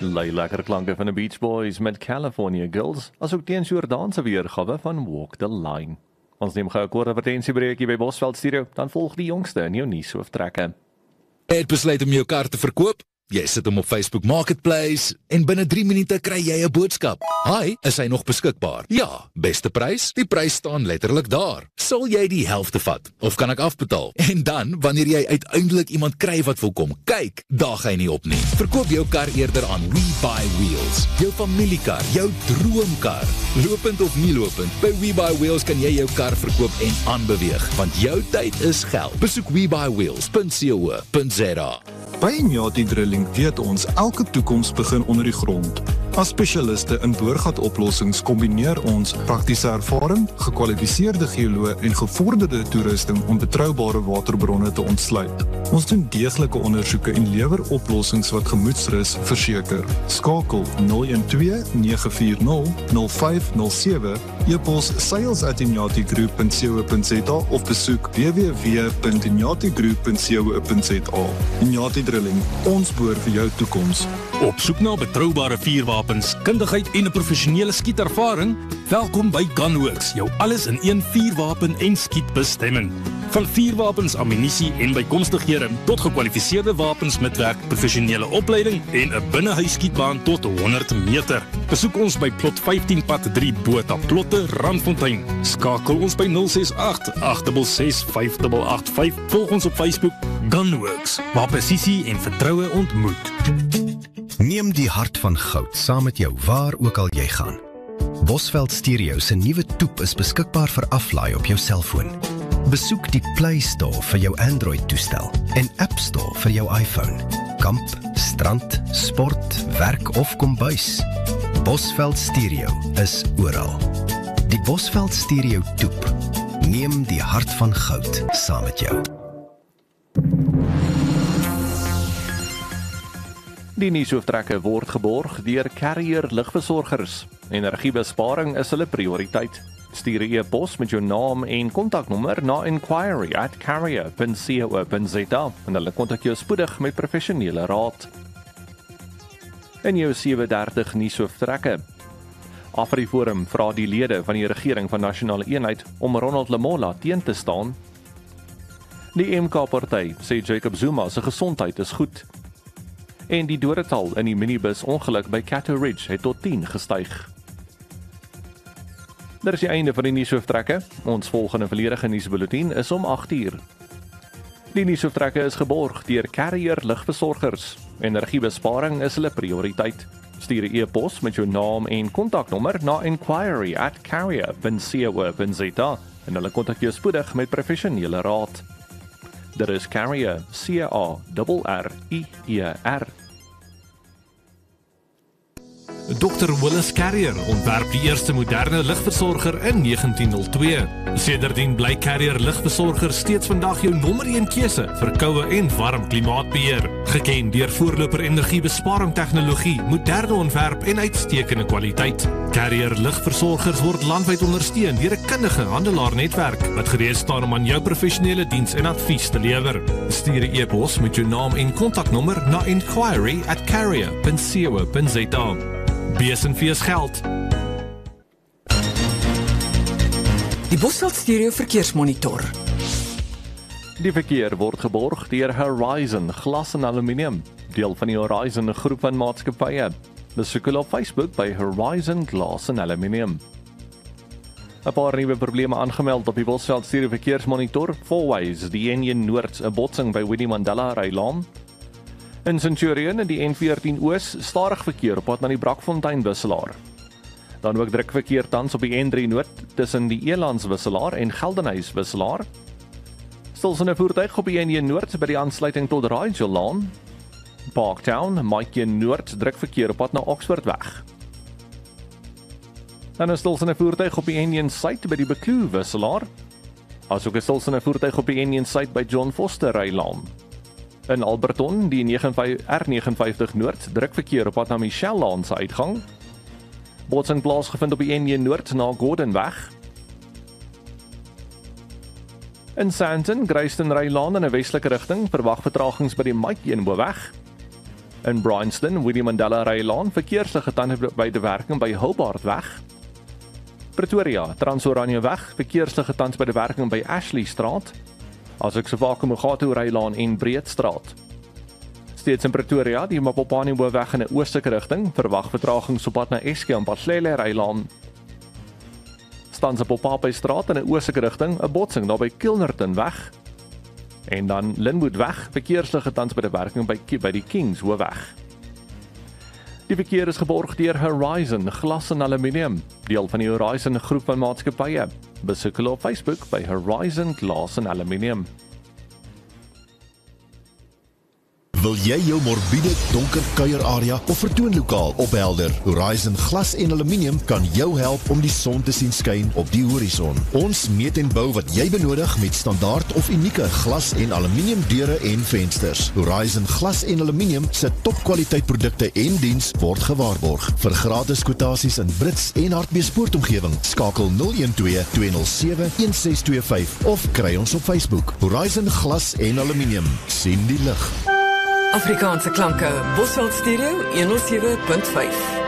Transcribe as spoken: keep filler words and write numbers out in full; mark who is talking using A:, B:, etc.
A: Lei lekker klanke van de Beach Boys met California Girls, as ook teens Jordaanse weergawe van Walk the Line. Ons neem gou 'n kort advertentiebreekie by Bosveld Studio, dan volg die jongste in jou nuushooftrekke.
B: Het besluit om jou kar te verkoop? Jy sit hom op Facebook Marketplace en binne drie minute kry jy 'n boodskap. Hi, is hy nog beskikbaar? Ja, beste prys? Die prys staan letterlik daar. Sal jy die helfte vat? Of kan ek afbetaal? En dan, wanneer jy uiteindelik iemand kry wat wil kom kyk, daag hy nie op nie. Verkoop jou kar eerder aan We Buy Wheels. Jou familiekar, jou droomkar. Lopend of nie lopend, by We Buy Wheels kan jy jou kar verkoop en aanbeweeg, want jou tyd is geld. Besoek we buy wheels punt co punt za.
C: By Inyati Drilling weet ons elke toekoms begin onder die grond. As spesialiste in boorgatoplossings kombineer ons praktiese ervaring, gekwalifiseerde geoloë en gevorderde toerusting om betroubare waterbronne te ontsluit. Ons doen deeglike ondersoeke en lewer oplossings wat gemoedsrus verseker. Skakel nul een twee nege vier nul nul vyf nul sewe, e-pos sales at inyati group punt co punt za of besoek w w w punt inyati group punt co punt za. Inyati Drilling, ons boor vir jou toekoms.
D: Op soek na betroubare vuurwapens, kundigheid en 'n professionele skietervaring? Welkom by Gunworks, jou alles in een vuurwapen en skietbestemming. Van vuurwapens, ammunisie en bykomstighede tot gekwalifiseerde wapens met werk, professionele opleiding en 'n binnehuisskietbaan tot honderd meter. Besoek ons by plot vyftien pad drie Botha Plotte, Randfontein. Skakel ons by nul ses agt agt ses ses vyf agt agt vyf. Volg ons op Facebook Gunworks, waar presisie en vertroue ontmoet.
E: Neem die hart van goud saam met jou waar ook al jy gaan. Bosveld Stereo se nuwe toep is beskikbaar vir aflaai op jou selfoon. Besoek die Play Store vir jou Android-toestel en App Store vir jou iPhone. Kamp, strand, sport, werk of kombuis. Bosveld Stereo is oral. Die Bosveld Stereo toep. Neem die hart van goud saam met jou.
A: Die nuushooftrekke word geborg deur Carrier lugversorgers. Energiebesparing is hulle prioriteit. Stuur 'n e-pos met jou naam en kontaknommer na inquiry at carrier punt co punt za en hulle kontak jou spoedig met professionele raad. In jou sewe dertig nuushooftrekke. AfriForum vra die lede van die regering van Nasionale Eenheid om Ronald Lamola teen te staan. Die M K-party sê Jacob Zuma se gesondheid is goed. En die dodetal in die minibus ongeluk by Cato Ridge het tot tien gestyg. Dit is die einde van die nuushooftrekke. Ons volgende volledige nuusbulletin is om agt uur. Die nuushooftrekke is geborg deur Carrier lugversorgers. Energiebesparing is hulle prioriteit. Stuur 'n e-pos met jou naam en kontaknommer na inquiry at carrier punt co punt za en hulle kontak jou spoedig met professionele raad. Dit is Carrier, C A R R I E R.
D: dokter Willis Carrier ontwerp die eerste moderne lugversorger in negentien nul twee. Sedertdien bly Carrier lugversorger steeds vandag jou nommer een keuse vir koue en warm klimaatbeheer. Geken deur voorloper energiebesparing tegnologie, moderne ontwerp en uitstekende kwaliteit. Carrier lugversorgers word landwyd ondersteun deur 'n kundige handelaarnetwerk wat gereed staan om aan jou professionele diens en advies te lewer. Stuur 'n e-pos met jou naam en kontaknommer na inquiry at carrier punt co punt za. Bees en fees geld.
F: Die Bosveld Stereo verkeersmonitor.
A: Die verkeer word geborg deur Horizon Glas en Aluminium, deel van die Horizon groep van maatskappye. Besoek hulle op Facebook by Horizon Glas en Aluminium. 'n Paar nuwe probleme aangemeld op die Bosveld Stereo verkeersmonitor. Fourways, die N een Noord, 'n botsing by Winnie Mandela Rylaan. In Centurion in die N veertien Oos, stadig verkeer op pad na die Brakfontein wisselaar. Dan ook druk verkeer tans op die N drie Noord tussen die Elands wisselaar en Geldenhuys wisselaar. Stilsende voertuig op die N een Noord by die aansluiting tot Rigel Laan. Parktown, Mike Noord, druk verkeer op pad na Oxfordweg. Dan is stilsende voertuig op die N een Suid by die Bekloo wisselaar. Asook 'n stilsende voertuig op die N een Suid by John Foster Rylaan. In Alberton, die R vyfennegentig Noord, druk verkeer op pad na Michelle Laan se uitgang. Botsing plaasgevind op die N een Noord na Gordonweg. In Sandton, Grayston Rylaan in 'n westelike rigting, verwag vertragings by die Mike een Boeweg. In Bryanston, Winnie Mandela Rylaan, verkeersligte tans by die werking by Hobart weg. Pretoria, Transoranje weg, verkeersligte tans by die werking by Ashley Straat. Asook-Sefako Mogatu Rylaan en Breedstraat. Steeds in Pretoria, die Mapopani Hoofweg in 'n oostelike rigting, verwag vertragings op pad na Eske en Patlele Rylaan. Tans op Opapai Straat in 'n oostelike rigting, 'n botsing daar by Kilnerton weg. En dan Linwood weg, verkeersligte tans by die werking by, by die Kings Hoofweg. Die verkeer is geborg deur Horizon Glas en Aluminium, deel van die Horizon groep van maatskappye. Besoek hulle op Facebook by Horizon Glas en Aluminium.
G: Wil jy jou morbiede, donker kuierarea of vertoonlokaal ophelder? Horizon Glas en Aluminium kan jou help om die son te sien skyn op die horison. Ons meet en bou wat jy benodig met standaard of unieke glas en aluminium deure en vensters. Horizon Glas en Aluminium se topkwaliteit produkte en diens word gewaarborg. Vir gratis kwotasies in Brits en Hartbeespoort-omgewing, skakel nul een twee, twee nul sewe, een ses twee vyf of kry ons op Facebook. Horizon Glas en Aluminium. Sien die lig.
F: Afrikaanse klanke, Bosveld Stereo honderd sewe punt vyf.